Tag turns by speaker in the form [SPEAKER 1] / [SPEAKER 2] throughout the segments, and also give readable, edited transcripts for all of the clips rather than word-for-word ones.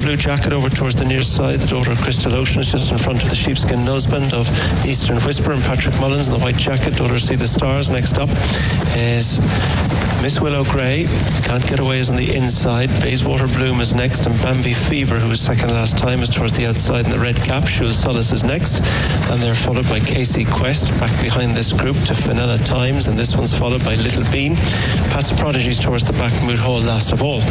[SPEAKER 1] blue jacket over towards the near side. The daughter of Crystal Ocean is just in front of the sheepskin noseband of Eastern Whisper and Patrick Mullins in the white jacket. Daughter See the Stars. Next up is Miss Willow Grey. Can't Get Away is on the inside. Bayswater Bloom is next, and Bambi Fever, who was second last time, is towards the outside in the red cap. Shoes Solace is next, and they're followed by Casey Quest. Back behind this group to Fenella Times, and this one's followed by Little Bean. Pat's Prodigies towards the back, Moot Hall last of all.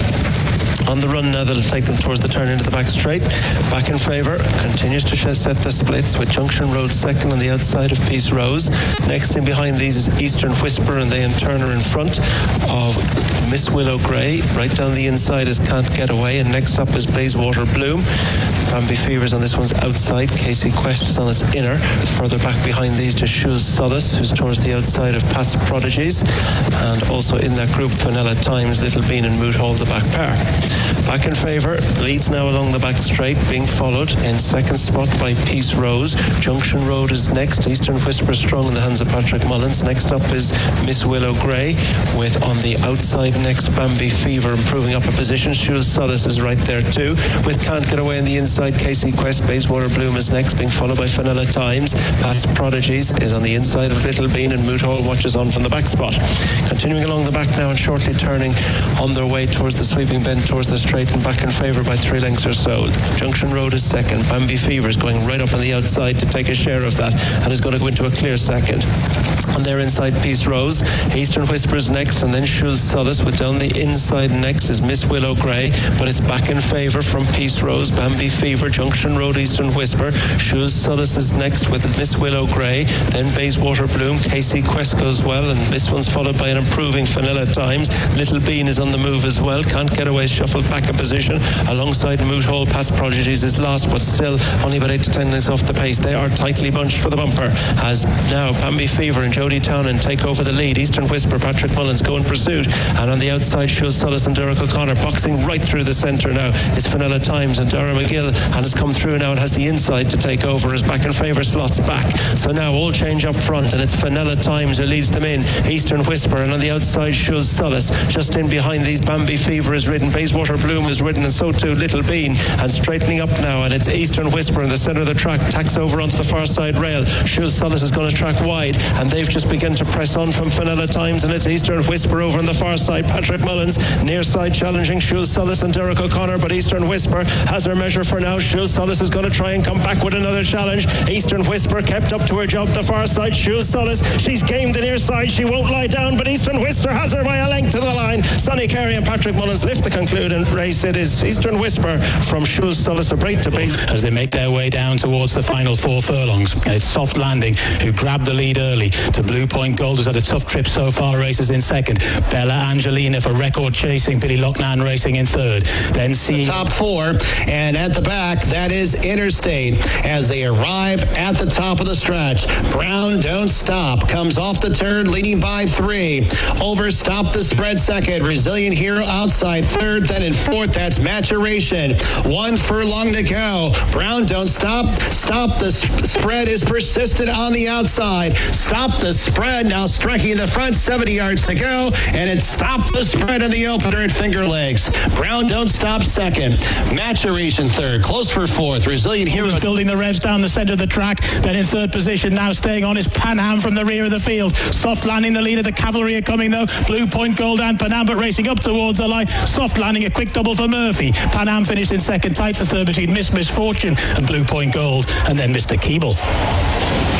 [SPEAKER 1] On the run now, that'll take them towards the turn into the back straight. Back in favour, continues to set the splits with Junction Road second on the outside of Peace Rose. Next in behind these is Eastern Whisper, and they in turn are in front of Miss Willow Grey. Right down the inside is Can't Get Away, and next up is Bayswater Bloom. Bambi Fever's on this one's outside. Casey Quest is on its inner. Further back behind these to Shoes Solace, who's towards the outside of Pat's Prodigies. And also in that group, Fenella Times, Little Bean and Moot Hall, the back pair. Back in favour, leads now along the back straight, being followed in second spot by Peace Rose. Junction Road is next. Eastern Whisper strong in the hands of Patrick Mullins. Next up is Miss Willow Grey, with on the outside next Bambi Fever improving up a position. Shoes Solace is right there too, with Can't Get Away on the inside. Casey Quest. Bayswater Bloom is next, being followed by Fenella Times. Pat's Prodigies is on the inside of Little Bean, and Moot Hall watches on from the back spot. Continuing along the back now and shortly turning on their way towards the sweeping bend towards the straight, and back in favour by 3 lengths or so. Junction Road is second. Bambi Fever is going right up on the outside to take a share of that, and is going to go into a clear second. On their inside, Peace Rose. Eastern Whispers next, and then Shoes Solace. With down the inside next is Miss Willow Grey, but it's back in favour from Peace Rose, Bambi Fever, Junction Road, Eastern Whisper. Shoes Solace is next with Miss Willow Grey, then Bayswater Bloom. Casey Quest goes well, and this one's followed by an improving Fenella Times. Little Bean is on the move as well. Can't Get Away shuffled back a position alongside Moot Hall. Pat's Prodigies is last, but still only about 8 to 10 lengths off the pace. They are tightly bunched for the bumper, as now Bambi Fever and Jody Townend take over the lead. Eastern Whisper, Patrick Mullins go in pursuit, and on the outside Shoes Solace and Derek O'Connor. Boxing right through the centre now is Fenella Times, and Dara McGill and has come through now and has the inside to take over, as back in favour slots back. So now all change up front, and it's Fenella Times who leads them in. Eastern Whisper, and on the outside Shoes Solace. Just in behind these, Bambi Fever is ridden, Bayswater Bloom is ridden, and so too Little Bean. And straightening up now, and it's Eastern Whisper in the centre of the track, tacks over onto the far side rail. Shoes Solace is going to track wide, and they've just begun to press on from Fenella Times, and it's Eastern Whisper over on the far side. Patrick Mullins near side challenging Shoes Solace and Derek O'Connor, but Eastern Whisper has her measure for now. Shoes Solace is going to try and come back with another challenge. Eastern Whisper kept up to her job the far side. Shoes Solace, she's gained the near side, she won't lie down, but Eastern Whisper has her by a length to the line. Sonny Carey and Patrick Mullins lift the concluding race. It is Eastern Whisper from Shoes Solace, a break to base.
[SPEAKER 2] As they make their way down towards the final 4 furlongs, and it's Soft Landing who grabbed the lead early to Blue Point Gold, who's had a tough trip so far, races in second. Bella Angelina for record chasing, Billy Loughnane racing in third. Then
[SPEAKER 3] the top 4, and at the back, that is Interstate. As they arrive at the top of the stretch, Brown Don't Stop comes off the turn, leading by 3. Overstop the spread second. Resilient Hero outside third. Then in fourth, that's Maturation. 1 furlong to go. Brown Don't Stop. Stop the spread is persistent on the outside. Stop the spread now striking the front, 70 yards to go, and it's Stop the Spread in the opener at Finger Lakes. Brown Don't Stop second. Maturation third. Close for fourth. Resilient Hero
[SPEAKER 2] building the revs down the centre of the track. Then in third position, now staying on, is Pan Am from the rear of the field. Soft Landing the leader. The Cavalry are coming though. Blue Point Gold and Pan Am, but racing up towards the line. Soft Landing, a quick double for Murphy. Pan Am finished in second, tight for third between Misfortune and Blue Point Gold, and then Mr. Keeble.